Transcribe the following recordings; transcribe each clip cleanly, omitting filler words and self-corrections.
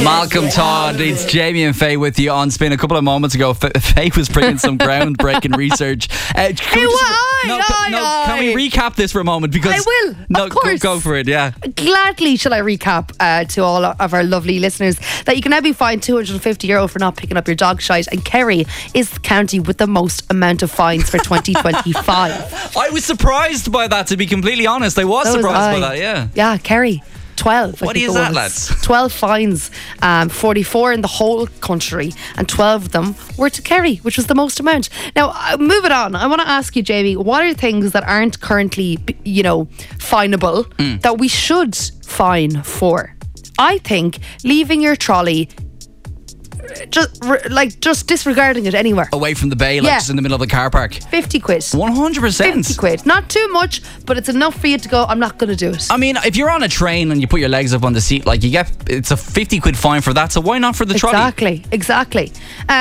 Malcolm Todd, it's Jamie and Faye with you on Spin. A couple of moments ago, Faye was bringing some groundbreaking research. Can we recap this for a moment? Because I will, no, of course. Go for it, yeah. Gladly shall I recap to all of our lovely listeners that you can now be fined €250 for not picking up your dog shite, and Kerry is the county with the most amount of fines for 2025. I was surprised by that, to be completely honest. I was surprised by that, yeah. Yeah, Kerry. 12. What is that, lads? 12 fines, 44 in the whole country, and 12 of them were to Kerry, which was the most amount. Now, moving on, I want to ask you, Jamie, what are things that aren't currently, fineable that we should fine for? I think leaving your trolley, just disregarding it anywhere. Away from the bay, just in the middle of the car park. 50 quid. 100%. 50 quid. Not too much, but it's enough for you to go, I'm not going to do it. I mean, if you're on a train and you put your legs up on the seat, it's a 50 quid fine for that, so why not for the trolley? Exactly.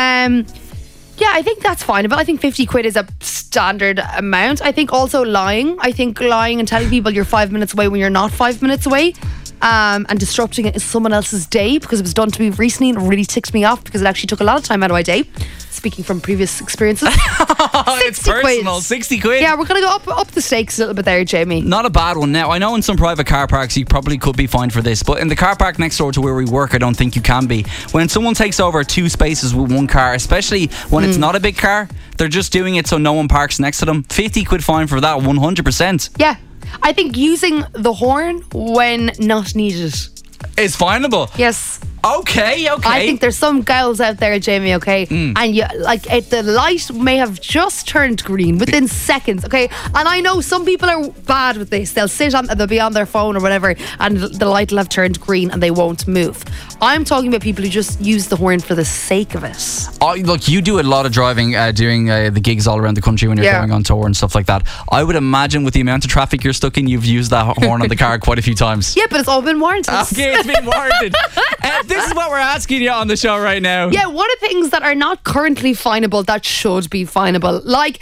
Yeah, I think that's fine. But I think 50 quid is a standard amount. I think also lying. I think lying and telling people you're 5 minutes away when you're not 5 minutes away. And disrupting someone else's day, because it was done to me recently and it really ticked me off because it actually took a lot of time out of my day. Speaking from previous experiences. It's personal. Quid. 60 quid. Yeah, we're going to go up the stakes a little bit there, Jamie. Not a bad one. Now, I know in some private car parks you probably could be fined for this, but in the car park next door to where we work, I don't think you can be. When someone takes over 2 spaces with one car, especially when it's not a big car, they're just doing it so no one parks next to them. 50 quid fine for that, 100%. Yeah. I think using the horn when not needed is fineable. Yes. Okay. I think there's some girls out there, Jamie, okay? And the light may have just turned green within seconds, okay? And I know some people are bad with this. They'll be on their phone or whatever, and the light will have turned green and they won't move. I'm talking about people who just use the horn for the sake of it. Look, you do a lot of driving, doing the gigs all around the country when you're going on tour and stuff like that. I would imagine with the amount of traffic you're stuck in, you've used that horn on the car quite a few times. Yeah, but it's all been warranted. Okay, it's been warranted. This is what we're asking you on the show right now. Yeah, what are things that are not currently fineable that should be fineable? Like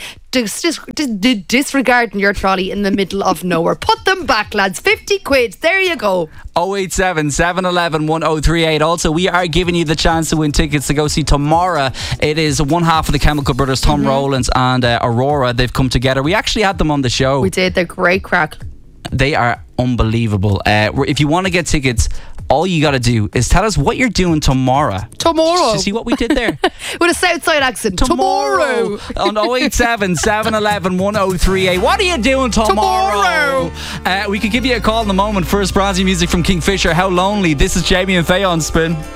disregarding your trolley in the middle of nowhere. Put them back, lads. 50 quid. There you go. 087 711 1038. Also, we are giving you the chance to win tickets to go see Tomorrow. It is one half of the Chemical Brothers, Tom Rowlands and Aurora. They've come together. We actually had them on the show. We did. They're great crack. They are unbelievable. If you want to get tickets, all you got to do is tell us what you're doing tomorrow. Tomorrow. You see what we did there? With a Southside accent. Tomorrow. On 087 711 1038. What are you doing tomorrow? We could give you a call in the moment. First, Bronzy music from Kingfisher. How Lonely. This is Jamie and Faye on Spin.